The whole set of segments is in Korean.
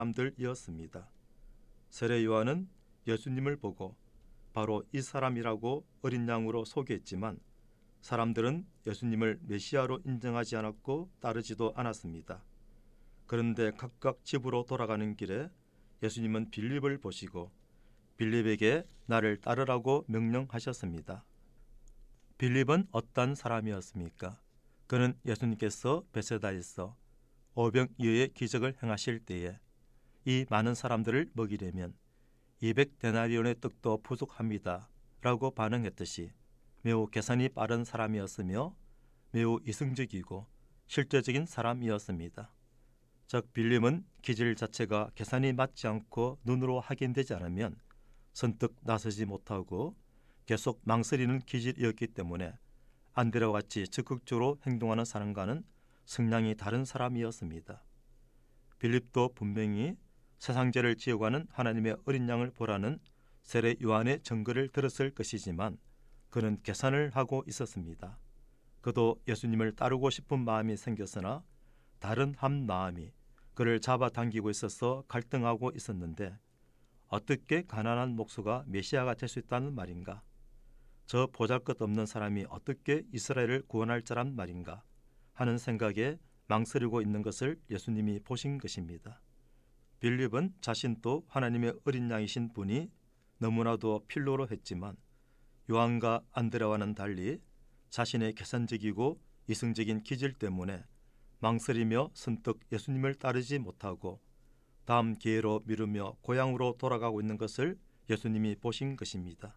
사람들이었습니다. 세례 요한은 예수님을 보고 바로 이 사람이라고 어린 양으로 소개했지만 사람들은 예수님을 메시아로 인정하지 않았고 따르지도 않았습니다. 그런데 각각 집으로 돌아가는 길에 예수님은 빌립을 보시고 빌립에게 나를 따르라고 명령하셨습니다. 빌립은 어떤 사람이었습니까? 그는 예수님께서 베세다에서 오병이어의 기적을 행하실 때에 이 많은 사람들을 먹이려면 200데나리온의 떡도 부족합니다 라고 반응했듯이 매우 계산이 빠른 사람이었으며 매우 이성적이고 실제적인 사람이었습니다. 즉 빌립은 기질 자체가 계산이 맞지 않고 눈으로 확인되지 않으면 선뜻 나서지 못하고 계속 망설이는 기질이었기 때문에 안드레와 같이 적극적으로 행동하는 사람과는 성향이 다른 사람이었습니다. 빌립도 분명히 세상죄를 지어가는 하나님의 어린 양을 보라는 세례 요한의 증거를 들었을 것이지만 그는 계산을 하고 있었습니다. 그도 예수님을 따르고 싶은 마음이 생겼으나 다른 한 마음이 그를 잡아당기고 있어서 갈등하고 있었는데 어떻게 가난한 목수가 메시아가 될 수 있다는 말인가? 저 보잘것없는 사람이 어떻게 이스라엘을 구원할 자란 말인가? 하는 생각에 망설이고 있는 것을 예수님이 보신 것입니다. 빌립은 자신도 하나님의 어린 양이신 분이 너무나도 필요로 했지만 요한과 안드레와는 달리 자신의 계산적이고 이성적인 기질 때문에 망설이며 선뜻 예수님을 따르지 못하고 다음 기회로 미루며 고향으로 돌아가고 있는 것을 예수님이 보신 것입니다.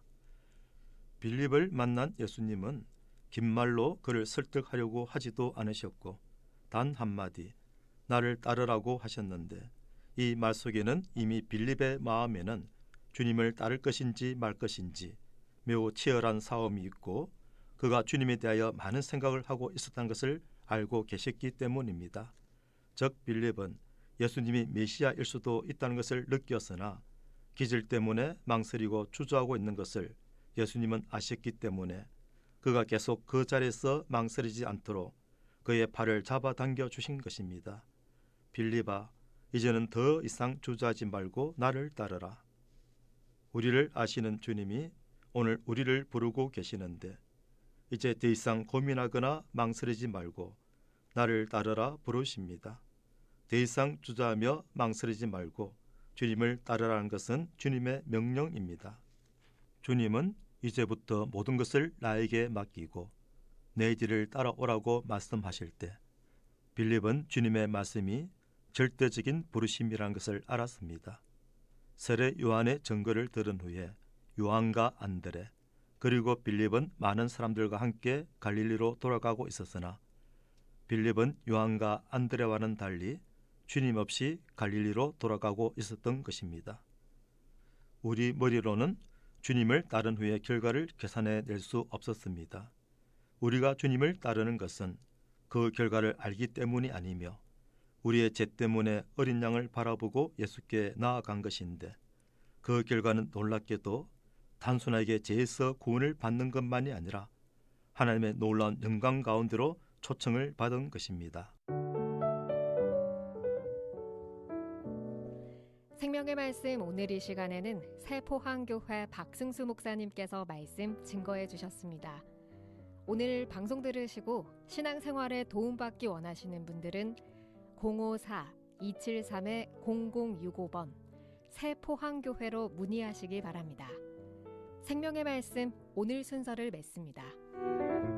빌립을 만난 예수님은 긴 말로 그를 설득하려고 하지도 않으셨고 단 한마디 나를 따르라고 하셨는데 이 말 속에는 이미 빌립의 마음에는 주님을 따를 것인지 말 것인지 매우 치열한 싸움이 있고 그가 주님에 대하여 많은 생각을 하고 있었다는 것을 알고 계셨기 때문입니다. 즉 빌립은 예수님이 메시아일 수도 있다는 것을 느꼈으나 기질 때문에 망설이고 주저하고 있는 것을 예수님은 아셨기 때문에 그가 계속 그 자리에서 망설이지 않도록 그의 발을 잡아당겨 주신 것입니다. 빌립아, 이제는 더 이상 주저하지 말고 나를 따르라. 우리를 아시는 주님이 오늘 우리를 부르고 계시는데 이제 더 이상 고민하거나 망설이지 말고 나를 따르라 부르십니다. 더 이상 주저하며 망설이지 말고 주님을 따르라는 것은 주님의 명령입니다. 주님은 이제부터 모든 것을 나에게 맡기고 내 길을 따라오라고 말씀하실 때 빌립은 주님의 말씀이 절대적인 부르심이라는 것을 알았습니다. 세례 요한의 증거를 들은 후에 요한과 안드레 그리고 빌립은 많은 사람들과 함께 갈릴리로 돌아가고 있었으나 빌립은 요한과 안드레와는 달리 주님 없이 갈릴리로 돌아가고 있었던 것입니다. 우리 머리로는 주님을 따른 후의 결과를 계산해 낼 수 없었습니다. 우리가 주님을 따르는 것은 그 결과를 알기 때문이 아니며 우리의 죄 때문에 어린 양을 바라보고 예수께 나아간 것인데 그 결과는 놀랍게도 단순하게 죄에서 구원을 받는 것만이 아니라 하나님의 놀라운 영광 가운데로 초청을 받은 것입니다. 생명의 말씀 오늘 이 시간에는 세포항교회 박승수 목사님께서 말씀 증거해 주셨습니다. 오늘 방송 들으시고 신앙생활에 도움받기 원하시는 분들은 054-273-0065번 세포항교회로 문의하시기 바랍니다. 생명의 말씀 오늘 순서를 맺습니다.